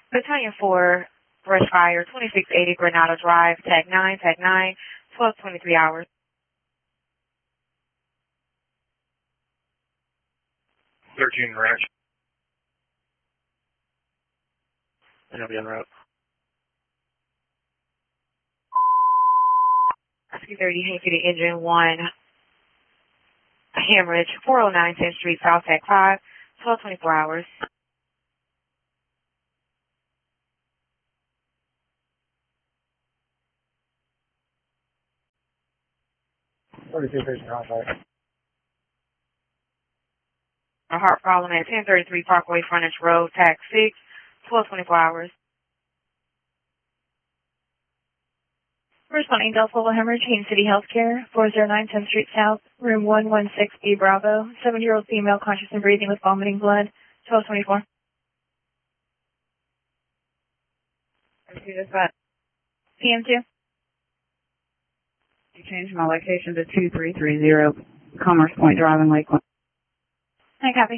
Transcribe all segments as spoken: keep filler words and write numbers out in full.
Battalion four, brush fire, twenty-six eighty Granada Drive, tag nine, tag nine, twelve twenty-three hours. thirteen Ranch. And I'll be on route. Rescue thirty, Haines City, Engine one, hemorrhage, four oh nine tenth Street, South, tag five, twelve twenty-four hours. thirty-two patient contact. A heart problem at ten thirty-three Parkway Frontage Road, tag six, twelve twenty-four hours. Responding Delta Level Hemorrhage, Haines City Healthcare, four oh nine tenth Street South, room one one six B Bravo, seven-year-old female conscious and breathing with vomiting blood, twelve twenty-four. P M two. You changed my location to two three three zero Commerce Point Drive in Lakeland. I copy.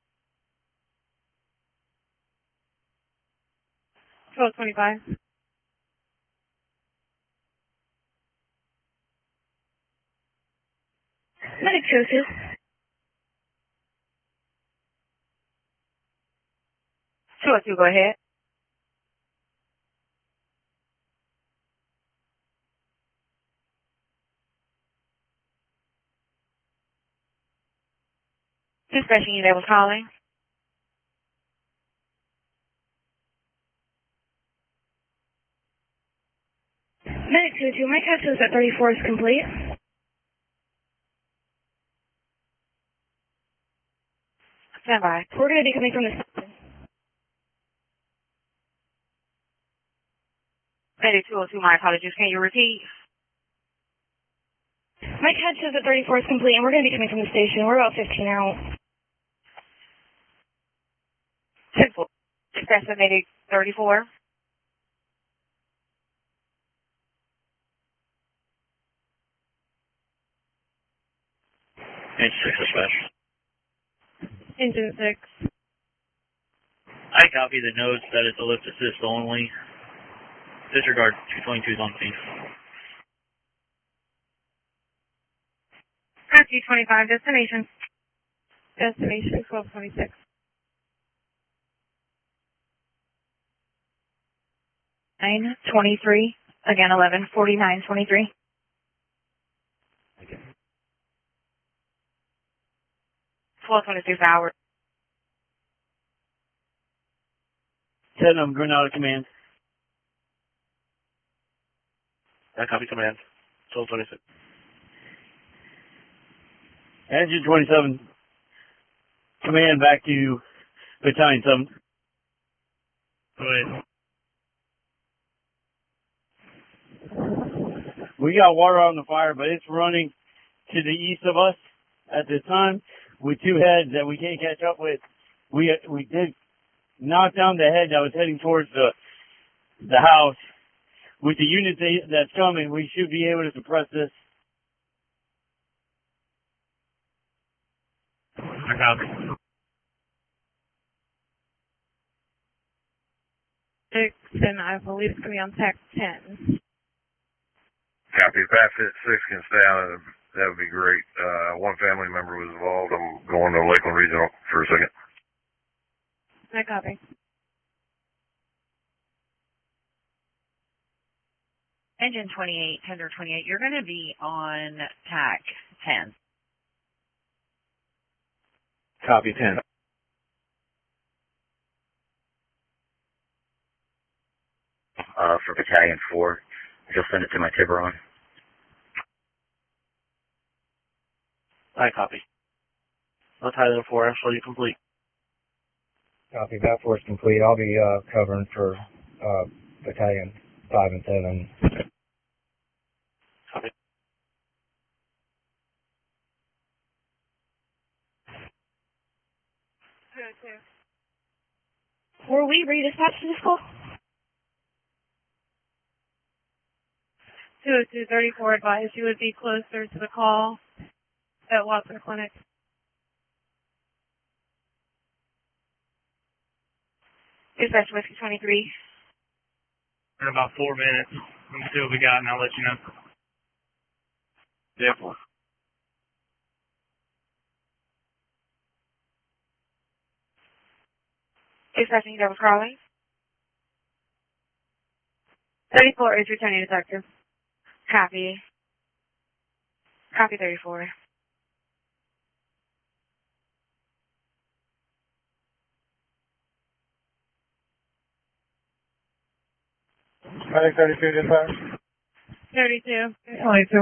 twelve twenty-five. Medic two oh two. two oh two, go ahead. Dispatching unit was calling. Medic two oh two, my test is at thirty-four is complete. Stand by. We're going to be coming from the... Medic two oh two, my apologies. Can you repeat? My CAD says that thirty-four is complete, and we're going to be coming from the station. We're about fifteen out. Simple. Dispatch to Medic thirty-four. Engine six dispatch. Engine six. I copy the notes that it's a lift assist only. Disregard two twenty-two's on scene. Rescue twenty-five, destination. Destination twelve twenty-six. nine twenty-three. Again, eleven forty-nine twenty-three. twelve twenty-six hours. Tottenham, Granada Command. I copy command. twelve twenty-six. Engine twenty-seven. Command back to Battalion seven. Go ahead. We got water on the fire, but it's running to the east of us at this time with two heads that we can't catch up with. We we did knock down the head that was heading towards the the house. With the unit that's coming, we should be able to suppress this. I copy. Six, and I believe it's going to be on tech ten. Copy. If Pat six can stay out, that would be great. Uh, one family member was involved. I'm going to Lakeland Regional for a second. I copy. Engine twenty-eight, tender twenty-eight, you're going to be on tack ten. Copy ten. Uh, for Battalion four, just send it to my Tiburon. I copy. Battalion four, absolutely complete. Copy. That force complete. I'll be uh, covering for uh, Battalion five and seven. Copy. Were we redispatched to this call? two oh two thirty-four advised you would be closer to the call at Watson Clinic. Dispatch Whiskey twenty-three. In about four minutes. Let me see what we got, and I'll let you know. Definitely. Dispatch, that was calling. thirty-four is returning detective. Copy. Copy thirty-four. Medic thirty-two, dispatch. thirty-two. twenty-two.